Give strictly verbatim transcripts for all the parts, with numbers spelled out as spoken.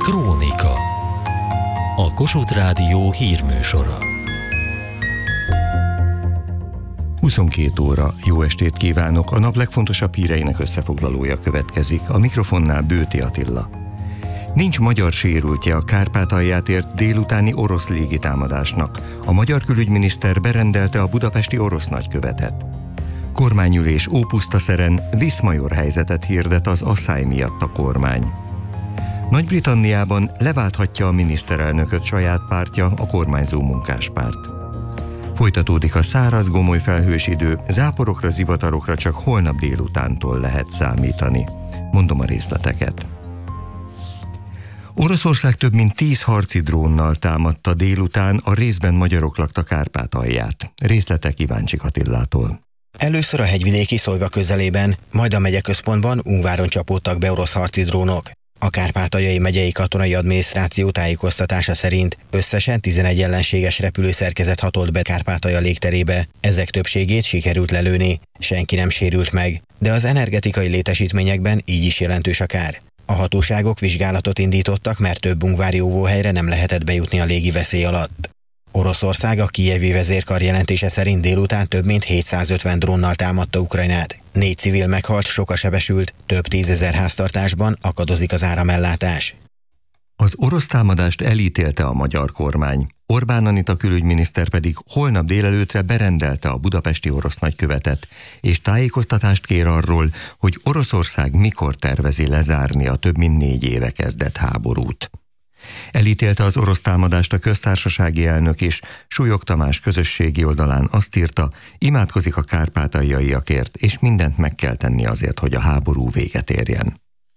Krónika. A Kossuth Rádió hírműsora. huszonkettő óra, jó estét kívánok! A nap legfontosabb híreinek összefoglalója következik. A mikrofonnál Bőti Attila. Nincs magyar sérültje a Kárpátalját ért délutáni orosz légitámadásnak. A magyar külügyminiszter berendelte a budapesti orosz nagykövetet. Kormányülés Ópusztaszeren viszmajor helyzetet hirdet az asszály miatt a kormány. Nagy-Britanniában leválthatja a miniszterelnököt saját pártja, a kormányzó munkáspárt. Folytatódik a száraz, gomoly felhős idő, záporokra, zivatarokra csak holnap délutántól lehet számítani. Mondom a részleteket. Oroszország több mint tíz harci drónnal támadta délután a részben magyarok lakta Kárpátalját. Részletek Iváncsik Attilától. Először a hegyvidéki Szolyva közelében, majd a megyeközpontban, Ungváron csapódtak be orosz harci drónok. A Kárpátaljai megyei katonai adminisztráció tájékoztatása szerint összesen tizenegy ellenséges repülőszerkezet hatolt be Kárpátalja légterébe. Ezek többségét sikerült lelőni, senki nem sérült meg, de az energetikai létesítményekben így is jelentős a kár. A hatóságok vizsgálatot indítottak, mert több ungvári óvóhelyre nem lehetett bejutni a légi veszély alatt. Oroszország a kijevi vezérkar jelentése szerint délután több mint hétszázötven drónnal támadta Ukrajnát. Négy civil meghalt, sok a sebesült, több tízezer háztartásban akadozik az áramellátás. Az orosz támadást elítélte a magyar kormány. Orbán Anita külügyminiszter pedig holnap délelőttre berendelte a budapesti orosz nagykövetet, és tájékoztatást kér arról, hogy Oroszország mikor tervezi lezárni a több mint négy éve kezdett háborút. Elítélte az orosz támadást a köztársasági elnök is, Súlyog Tamás közösségi oldalán azt írta, imádkozik a kárpátaljaiakért, és mindent meg kell tenni azért, hogy a háború véget érjen.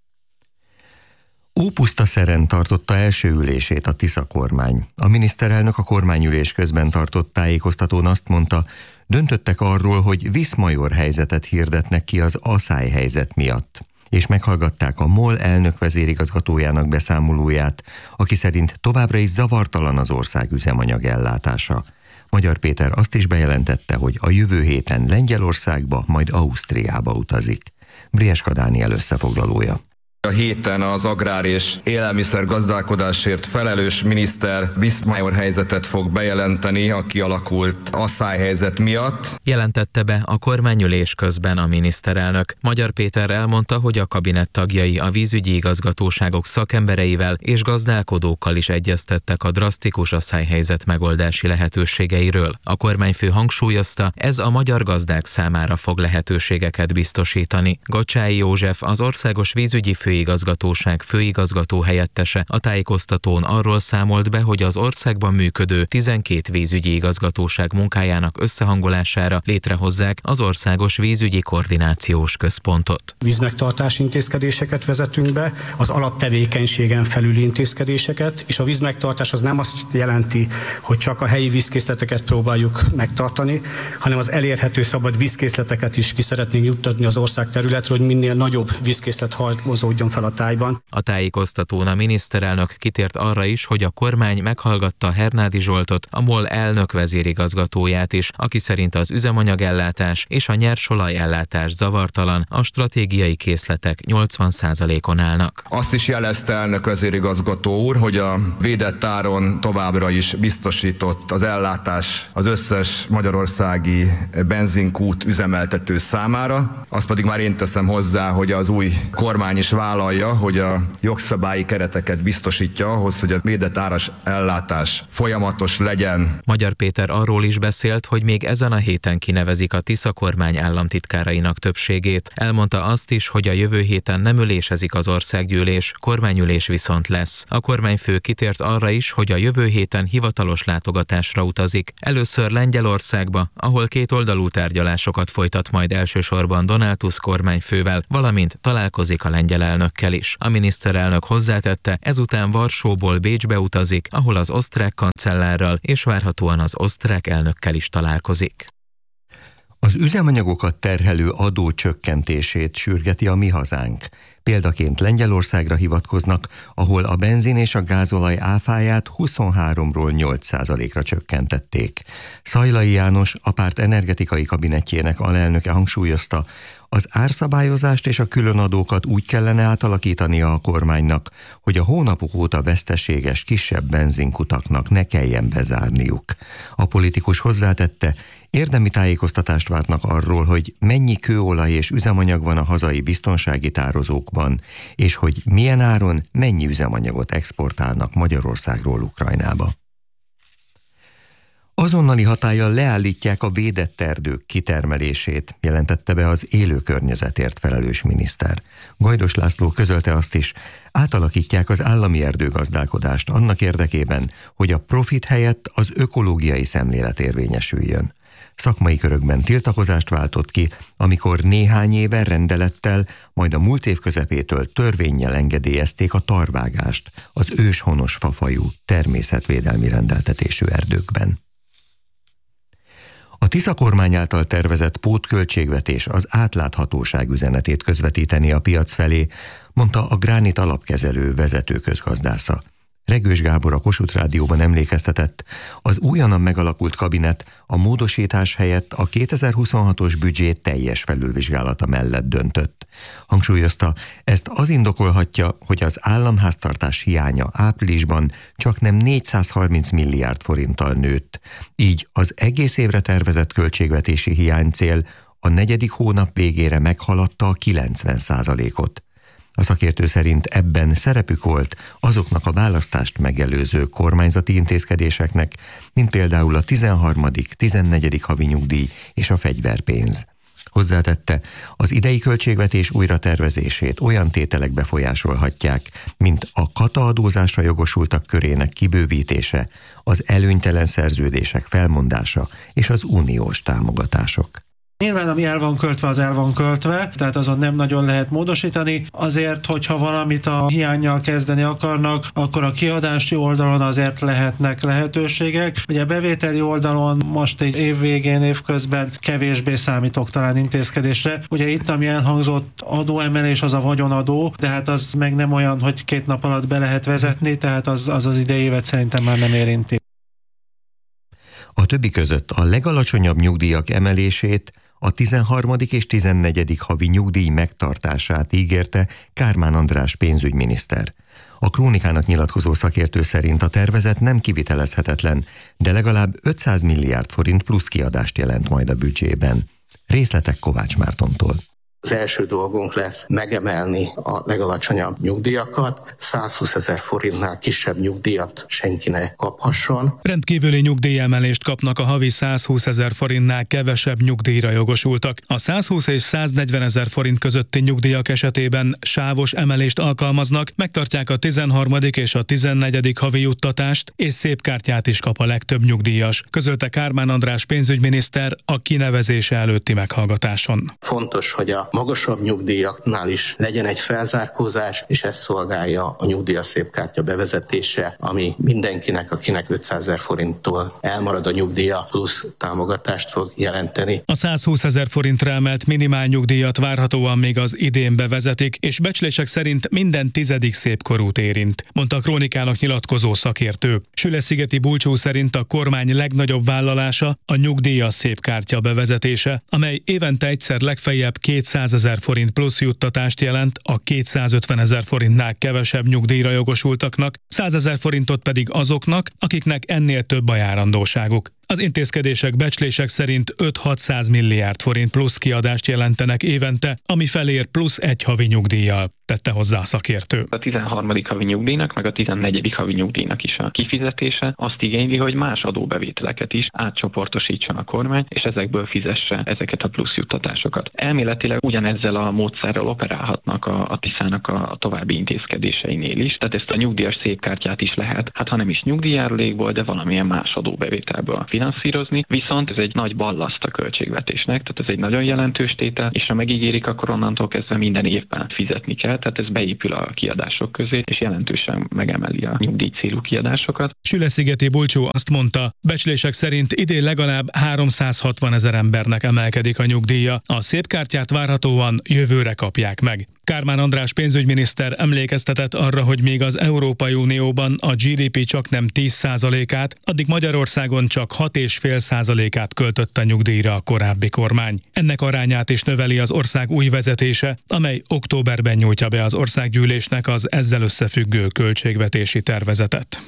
Ópusztaszeren tartotta első ülését a Tisza kormány. A miniszterelnök a kormányülés közben tartott tájékoztatón azt mondta, döntöttek arról, hogy viszmajor helyzetet hirdetnek ki az asszályhelyzet miatt, és meghallgatták a MOL elnök vezérigazgatójának beszámolóját, aki szerint továbbra is zavartalan az ország üzemanyag ellátása. Magyar Péter azt is bejelentette, hogy a jövő héten Lengyelországba, majd Ausztriába utazik. Brieska Dániel összefoglalója. A héten az agrár és élelmiszer gazdálkodásért felelős miniszter viszmajor helyzetet fog bejelenteni a kialakult asszályhelyzet miatt. Jelentette be a kormányülés közben a miniszterelnök. Magyar Péter elmondta, hogy a kabinett tagjai a vízügyi igazgatóságok szakembereivel és gazdálkodókkal is egyeztettek a drasztikus asszályhelyzet megoldási lehetőségeiről. A kormányfő hangsúlyozta, ez a magyar gazdák számára fog lehetőségeket biztosítani. Gocsái József, az országos vízügyi fő Főigazgatóság főigazgató helyettese a tájékoztatón arról számolt be, hogy az országban működő tizenkét vízügyi igazgatóság munkájának összehangolására létrehozzák az Országos Vízügyi Koordinációs Központot. Vízmegtartási intézkedéseket vezetünk be, az alaptevékenységen felüli intézkedéseket, és a vízmegtartás az nem azt jelenti, hogy csak a helyi vízkészleteket próbáljuk megtartani, hanem az elérhető szabad vízkészleteket is ki szeretnénk juttatni az ország területről, hogy minél nagyobb vízkészlet halmozódjon fel a tájban. A tájékoztatón a miniszterelnök kitért arra is, hogy a kormány meghallgatta Hernádi Zsoltot, a MOL elnök vezérigazgatóját is, aki szerint az üzemanyagellátás és a nyersolaj ellátás zavartalan, a stratégiai készletek nyolcvan százalékon állnak. Azt is jelezte elnök vezérigazgató úr, hogy a védett áron továbbra is biztosított az ellátás az összes magyarországi benzinkút üzemeltető számára. Azt pedig már én teszem hozzá, hogy az új kormány is vállalja, hogy a jogszabályi kereteket biztosítja ahhoz, hogy a védett áras ellátás folyamatos legyen. Magyar Péter arról is beszélt, hogy még ezen a héten kinevezik a Tisza kormány államtitkárainak többségét. Elmondta azt is, hogy a jövő héten nem ülésezik az országgyűlés, kormányülés viszont lesz. A kormányfő kitért arra is, hogy a jövő héten hivatalos látogatásra utazik. Először Lengyelországba, ahol kétoldalú tárgyalásokat folytat majd elsősorban Donald Tusk kormányfővel, valamint találkozik a lengyel elnökkel is. A miniszterelnök hozzátette, ezután Varsóból Bécsbe utazik, ahol az osztrák kancellárral és várhatóan az osztrák elnökkel is találkozik. Az üzemanyagokat terhelő adó csökkentését sürgeti a Mi Hazánk. Példaként Lengyelországra hivatkoznak, ahol a benzin és a gázolaj áfáját huszonháromról nyolc százalékra csökkentették. Szajlai János, a párt energetikai kabinettjének alelnöke hangsúlyozta, az árszabályozást és a különadókat úgy kellene átalakítania a kormánynak, hogy a hónapok óta veszteséges kisebb benzinkutaknak ne kelljen bezárniuk. A politikus hozzátette, érdemi tájékoztatást várnak arról, hogy mennyi kőolaj és üzemanyag van a hazai biztonsági tározókban, és hogy milyen áron mennyi üzemanyagot exportálnak Magyarországról Ukrajnába. Azonnali hatállyal leállítják a védett erdők kitermelését, jelentette be az élő környezetért felelős miniszter. Gajdos László közölte azt is, átalakítják az állami erdőgazdálkodást annak érdekében, hogy a profit helyett az ökológiai szemlélet érvényesüljön. Szakmai körökben tiltakozást váltott ki, amikor néhány éve rendelettel, majd a múlt év közepétől törvénnyel engedélyezték a tarvágást az őshonos fafajú természetvédelmi rendeltetésű erdőkben. A Tisza kormány által tervezett pótköltségvetés az átláthatóság üzenetét közvetíteni a piac felé, mondta a Gránit alapkezelő vezető közgazdásza. Regős Gábor a Kossuth Rádióban emlékeztetett, az újonnan megalakult kabinet a módosítás helyett a kétezer-huszonhatos büdzsé teljes felülvizsgálata mellett döntött. Hangsúlyozta, ezt az indokolhatja, hogy az államháztartás hiánya áprilisban csaknem négyszázharminc milliárd forinttal nőtt, így az egész évre tervezett költségvetési hiánycél a negyedik hónap végére meghaladta a kilencven százalékot. A szakértő szerint ebben szerepük volt azoknak a választást megelőző kormányzati intézkedéseknek, mint például a tizenharmadik, tizennegyedik havi nyugdíj és a fegyverpénz. Hozzátette, az idei költségvetés újratervezését olyan tételek befolyásolhatják, mint a kataadózásra jogosultak körének kibővítése, az előnytelen szerződések felmondása és az uniós támogatások. Nyilván ami el van költve, az el van költve, tehát azon nem nagyon lehet módosítani. Azért, hogyha valamit a hiánnyal kezdeni akarnak, akkor a kiadási oldalon azért lehetnek lehetőségek. Ugye a bevételi oldalon most egy év végén, évközben kevésbé számítok talán intézkedésre. Ugye itt, ami elhangzott adóemelés, az a vagyonadó, de hát az meg nem olyan, hogy két nap alatt be lehet vezetni, tehát az az, az idei évet szerintem már nem érinti. A többi között a legalacsonyabb nyugdíjak emelését, a tizenharmadik és tizennegyedik havi nyugdíj megtartását ígérte Kármán András pénzügyminiszter. A Krónikának nyilatkozó szakértő szerint a tervezet nem kivitelezhetetlen, de legalább ötszáz milliárd forint plusz kiadást jelent majd a büdzsében. Részletek Kovács Mártontól. Az első dolgunk lesz megemelni a legalacsonyabb nyugdíjakat, százhúszezer forintnál kisebb nyugdíjat senki ne kaphasson. Rendkívüli nyugdíjemelést kapnak a havi százhúszezer forintnál kevesebb nyugdíjra jogosultak. A százhúsz és száznegyvenezer forint közötti nyugdíjak esetében sávos emelést alkalmaznak, megtartják a tizenharmadik és a tizennegyedik havi juttatást, és szép kártyát is kap a legtöbb nyugdíjas, közölte Kármán András pénzügyminiszter a kinevezése előtti meghallgatáson. Fontos, hogy a magasabb nyugdíjaknál is legyen egy felzárkózás, és ez szolgálja a nyugdíjas szépkártya bevezetése, ami mindenkinek, akinek ötszázezer forinttól elmarad a nyugdíja, plusz támogatást fog jelenteni. A százhúszezer forintra emelt minimál nyugdíjat várhatóan még az idén bevezetik, és becslések szerint minden tizedik szépkorút érint, mondta a Krónikának nyilatkozó szakértő. Süleszigeti Bulcsú szerint a kormány legnagyobb vállalása a nyugdíjas szépkártya bevezetése, amely évente egyszer legfeljebb kétszázezer forint plusz juttatást jelent a kétszázötvenezer forintnál kevesebb nyugdíjra jogosultaknak, százezer forintot pedig azoknak, akiknek ennél több a járandóságuk. Az intézkedések becslések szerint öt-hatszáz milliárd forint plusz kiadást jelentenek évente, ami felér plusz egy havi nyugdíjjal, tette hozzá a szakértő. A tizenharmadik havi nyugdíjnak, meg a tizennegyedik havi nyugdíjnak is a kifizetése azt igényli, hogy más adóbevételeket is átcsoportosítson a kormány, és ezekből fizesse ezeket a plusz juttatásokat. Elméletileg ugyanezzel a módszerrel operálhatnak a, a Tiszának a, a további intézkedéseinél is, tehát ezt a nyugdíjas szépkártyát is lehet, hát ha nem is nyugdíjjárulékból, de valamilyen más adóbevételből finanszírozni, viszont ez egy nagy ballaszt a költségvetésnek, tehát ez egy nagyon jelentős tétel, és ha megígérik, akkor onnantól kezdve minden évben fizetni kell, tehát ez beépül a kiadások közé, és jelentősen megemeli a nyugdíj célú kiadásokat. Süleszigeti Bulcsú azt mondta, becslések szerint idén legalább háromszázhatvanezer embernek emelkedik a nyugdíja, a szépkártyát várhatóan jövőre kapják meg. Kármán András pénzügyminiszter emlékeztetett arra, hogy még az Európai Unióban a gé dé pé csak nem tíz százalékát, addig Magyarországon csak hat egész öt százalékát költött a nyugdíjra a korábbi kormány. Ennek arányát is növeli az ország új vezetése, amely októberben nyújtja be az országgyűlésnek az ezzel összefüggő költségvetési tervezetet.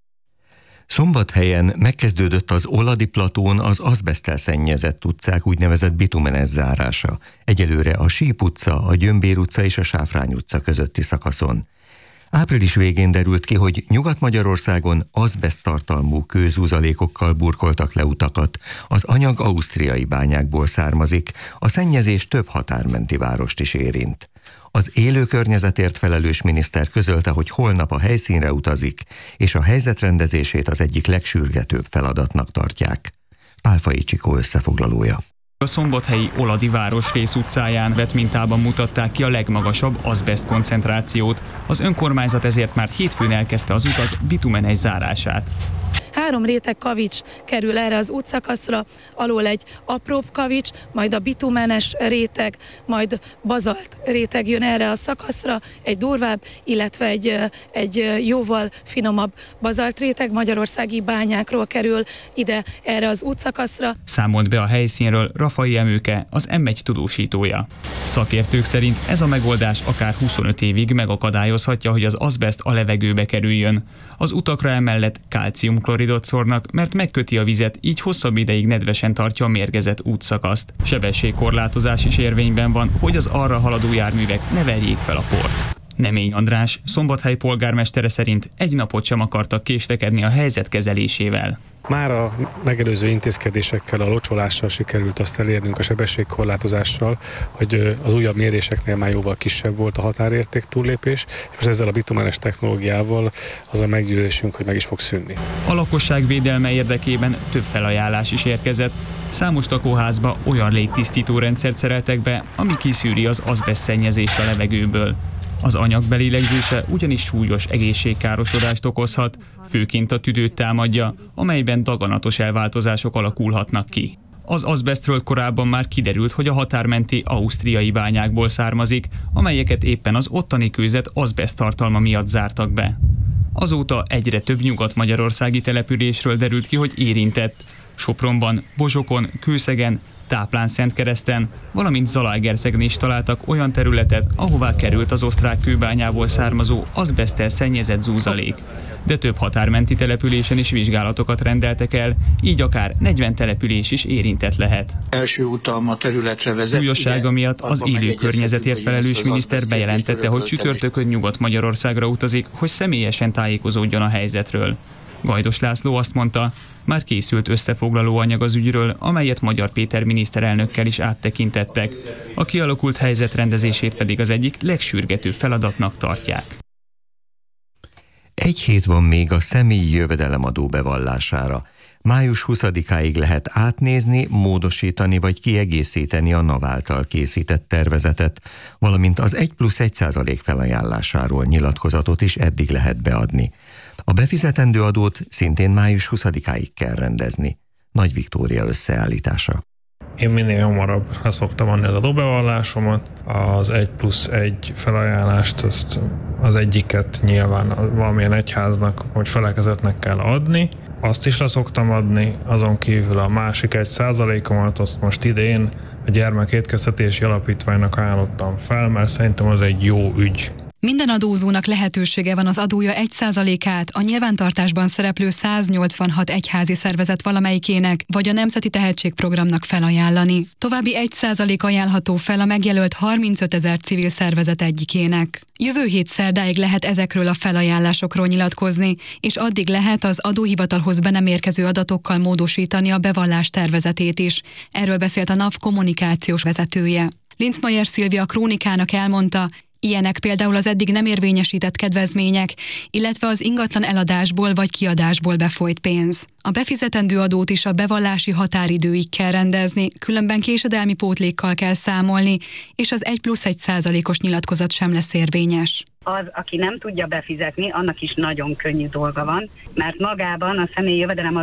Szombathelyen megkezdődött az Oladi platón az azbeszttel szennyezett utcák úgynevezett bitumenes zárása. Egyelőre a Síp utca, a Gyömbér utca és a Sáfrány utca közötti szakaszon. Április végén derült ki, hogy Nyugat-Magyarországon azbeszt tartalmú kőzúzalékokkal burkoltak le utakat. Az anyag ausztriai bányákból származik, a szennyezés több határmenti várost is érint. Az élő környezetért felelős miniszter közölte, hogy holnap a helyszínre utazik, és a helyzet rendezését az egyik legsürgetőbb feladatnak tartják. Pálfai Csikó összefoglalója. A szombathelyi Oladi városrész utcáján vett mintában mutatták ki a legmagasabb azbeszt koncentrációt. Az önkormányzat ezért már hétfőn elkezdte az utak bitumenes zárását. Három réteg kavics kerül erre az útszakaszra, alól egy apróbb kavics, majd a bitumenes réteg, majd bazalt réteg jön erre a szakaszra, egy durvább, illetve egy, egy jóval finomabb bazalt réteg magyarországi bányákról kerül ide erre az útszakaszra. Számolt be a helyszínről Rafai Emőke, az em egy tudósítója. Szakértők szerint ez a megoldás akár huszonöt évig megakadályozhatja, hogy az azbeszt a levegőbe kerüljön. Az utakra emellett kálciumkloridot szórnak, mert megköti a vizet, így hosszabb ideig nedvesen tartja a mérgezett útszakaszt. Sebességkorlátozás is érvényben van, hogy az arra haladó járművek ne verjék fel a port. Nemény András, Szombathely polgármestere szerint egy napot sem akartak késlekedni a helyzet kezelésével. Már a megelőző intézkedésekkel, a locsolással sikerült azt elérnünk, a sebességkorlátozással, hogy az újabb méréseknél már jóval kisebb volt a határérték túllépés, és ezzel a bitumenes technológiával az a meggyőzésünk, hogy meg is fog szűnni. A lakosság védelme érdekében több felajánlás is érkezett. Számos lakóházba olyan légtisztító rendszert szereltek be, ami kiszűri az azbeszt szennyezést a levegőből. Az anyag belélegzése ugyanis súlyos egészségkárosodást okozhat, főként a tüdőt támadja, amelyben daganatos elváltozások alakulhatnak ki. Az azbesztről korábban már kiderült, hogy a határmenti ausztriai bányákból származik, amelyeket éppen az ottani kőzet azbeszt tartalma miatt zártak be. Azóta egyre több nyugat-magyarországi településről derült ki, hogy érintett. Sopronban, Bozsokon, Kőszegen, Táplán-Szentkereszten, valamint Zalaegerszegen is találtak olyan területet, ahová került az osztrák kőbányából származó azbeszttel szennyezett zúzalék. De több határmenti településen is vizsgálatokat rendeltek el, így akár negyven település is érintett lehet. Első utam a területre vezet. Súlyossága miatt az élő környezetért felelős miniszter bejelentette, hogy csütörtökön Nyugat-Magyarországra utazik, hogy személyesen tájékozódjon a helyzetről. Gajdos László azt mondta, már készült összefoglaló anyag az ügyről, amelyet Magyar Péter miniszterelnökkel is áttekintettek. A kialakult helyzet rendezését pedig az egyik legsürgetőbb feladatnak tartják. Egy hét van még a személyi jövedelemadó bevallására. május huszadikáig lehet átnézni, módosítani vagy kiegészíteni a NAV által készített tervezetet, valamint az egy plusz egy százalék felajánlásáról nyilatkozatot is eddig lehet beadni. A befizetendő adót szintén május huszadikáig kell rendezni. Nagy Viktória összeállítása. Én minél hamarabb szoktam adni az adóbevallásomat, az egy plusz egy felajánlást, ezt az egyiket nyilván valamilyen egyháznak vagy felekezetnek kell adni, azt is leszoktam adni, azon kívül a másik egy százalékomat azt most idén a Gyermekétkeztetési Alapítványnak ajánlottam fel, mert szerintem az egy jó ügy. Minden adózónak lehetősége van az adója egy százalékát a nyilvántartásban szereplő száznyolcvanhat egyházi szervezet valamelyikének vagy a Nemzeti Tehetségprogramnak felajánlani. További egy százalék ajánlható fel a megjelölt harmincötezer civil szervezet egyikének. Jövő hét szerdáig lehet ezekről a felajánlásokról nyilatkozni, és addig lehet az adóhivatalhoz be nem érkező adatokkal módosítani a bevallás tervezetét is. Erről beszélt a NAV kommunikációs vezetője. Linzmeier Szilvia a Krónikának elmondta, ilyenek például az eddig nem érvényesített kedvezmények, illetve az ingatlan eladásból vagy kiadásból befolyt pénz. A befizetendő adót is a bevallási határidőig kell rendezni, különben késedelmi pótlékkal kell számolni, és az egy plusz egy százalékos nyilatkozat sem lesz érvényes. Az, aki nem tudja befizetni, annak is nagyon könnyű dolga van, mert magában a személyi jövedelem